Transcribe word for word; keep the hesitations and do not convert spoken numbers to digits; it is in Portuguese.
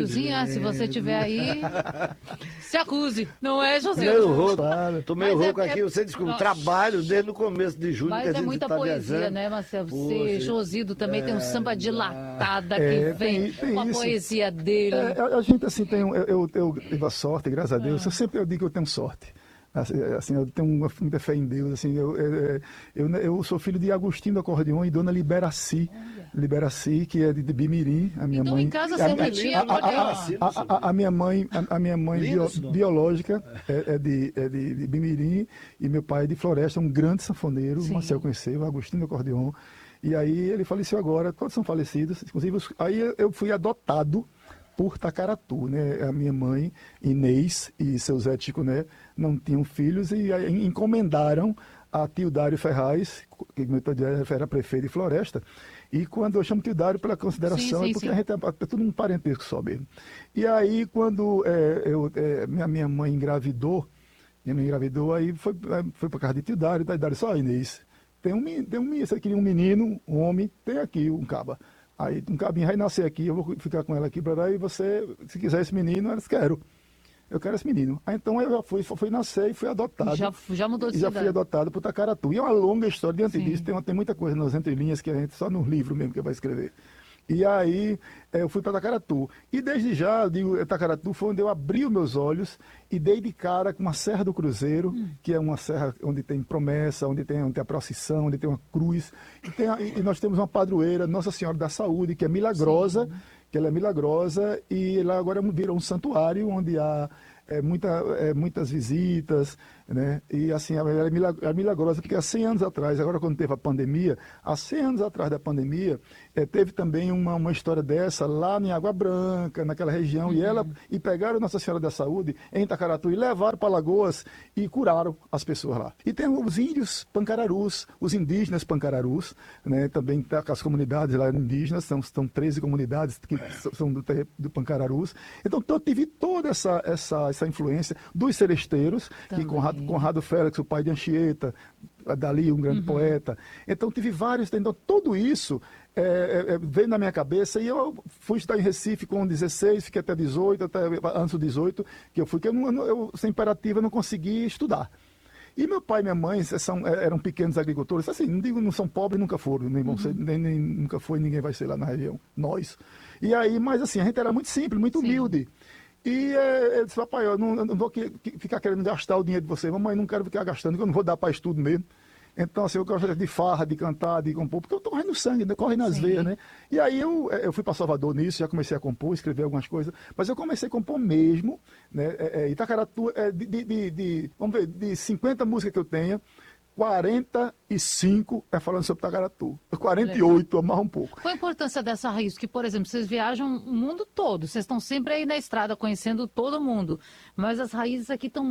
Cozinha, se você estiver aí, se acuse. Não é, José? Tô meio rouco, claro. Tô meio Mas é- rouco aqui. é- Você desculpa, Nossa. trabalho desde o começo de julho que Mas a é gente muita tá poesia, viajando. né, Marcelo? Você, Poxa, Josido, também tem um samba dilatada que É, vem tem- tem com a isso. poesia dele. É, a, a gente, assim, tem um, eu, eu, eu tive a sorte, graças a Deus. Ah. Eu sempre eu digo que eu tenho sorte. Assim, assim, eu tenho uma, muita fé em Deus. Assim, eu, eu, eu, eu sou filho de Agostinho do Acordeon e Dona Liberaci. Liberaci, que é de, de Bimirim, a minha Então, mãe. em casa a, sempre minha- tinha a, a, a, acordeon. a, a, a minha mãe, a, a minha mãe Lindo bio, esse nome. biológica é, é, de, é de, de Bimirim e meu pai é de Floresta, um grande sanfoneiro. Sim. O Marcel conheceu, o Agostinho do Acordeon. E aí ele faleceu agora, todos são falecidos. Inclusive, os- aí eu fui adotado por Tacaratu, né? A minha mãe, Inês, e seu Zé Tico, né, não tinham filhos e aí encomendaram a tio Dário Ferraz, que meu tio Dário era prefeito de Floresta, e quando eu chamo tio Dário pela consideração, Sim, sim, é porque sim. a gente é, é tudo um parentesco só mesmo. E aí, quando é, eu, é, minha, minha mãe engravidou, minha mãe engravidou, aí foi, foi para casa de tio Dário, tá, Dário, só Inês, tem um, men- tem um, men- você queria um menino, um homem, tem aqui um caba. Aí um cabinho vai nascer aqui, eu vou ficar com ela aqui para dar, e você, se quiser esse menino, elas quero. Eu quero esse menino. Aí então eu já fui, fui nascer e fui adotado. Já, já mudou de E já cidade. fui adotado por Tacaratu. E é uma longa história diante Sim. disso, tem, uma- tem muita coisa nas entrelinhas que a gente, só no livro mesmo que vai escrever. E aí eh, eu fui para Tacaratu. E desde já, eu digo, eh, Tacaratu foi onde eu abri os meus olhos e dei de cara com uma Serra do Cruzeiro, Hum. que é uma serra onde tem promessa, onde tem, onde tem a procissão, onde tem uma cruz. E, tem a- e- e nós temos uma padroeira, Nossa Senhora da Saúde, que é milagrosa, que ela é milagrosa, e lá agora virou um santuário onde há é, muita, é, muitas visitas, né? E assim, ela é milag- é milagrosa, porque há cem anos atrás, agora quando teve a pandemia, há cem anos atrás da pandemia, é, teve também uma, uma história dessa lá em Água Branca, naquela região, Uhum. e ela e pegaram Nossa Senhora da Saúde em Itacaratu e levaram para Lagoas e curaram as pessoas lá. E tem os índios pancararus, os indígenas pancararus, né? Também tá com as comunidades lá indígenas, são, são treze comunidades que s- são do, terre- do pancararus. Então eu tive toda essa, essa, essa influência dos celesteiros, Também. que Conrado, Conrado Félix, o pai de Anchieta, dali um grande poeta. Então tive vários, então tudo isso é, é, é, veio na minha cabeça e eu fui estudar em Recife com dezesseis, fiquei até dezoito, até antes dos dezoito, que eu fui, que eu, não, eu sem imperativa eu não consegui estudar. E meu pai e minha mãe são, eram pequenos agricultores, assim, não digo, não são pobres, nunca foram, nem vão ser, nem, nem- nunca foi, ninguém vai ser lá na região, nós. E aí, mas assim, a gente era muito simples, muito Sim. humilde. E é, eu disse, papai, eu não, eu não vou que- que- ficar querendo gastar o dinheiro de você, mamãe, não quero ficar gastando, que eu não vou dar para estudo mesmo. Então, assim, eu gosto de farra, de cantar, de compor, porque eu tô correndo no sangue, né? Corre nas Sim. veias, né? E aí eu, eh, eu fui para Salvador nisso, já comecei a compor, escrever algumas coisas, mas eu comecei a compor mesmo, né? É, é, Itacaratu, é, de, de, de, de- vamos ver, de cinquenta músicas que eu tenho, quarenta e cinco é falando sobre Itacaratu. quarenta e oito, amarra um pouco. Qual a importância dessa raiz? Que, por exemplo, vocês viajam o mundo todo, vocês estão sempre aí na estrada conhecendo todo mundo, mas as raízes aqui estão